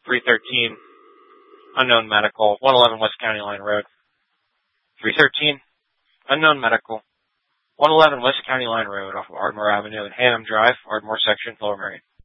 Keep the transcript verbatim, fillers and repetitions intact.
three thirteen, unknown medical, one eleven West County Line Road. three thirteen, unknown medical, one eleven West County Line Road off of Ardmore Avenue and Hannum Drive, Ardmore Section, Lower Merion.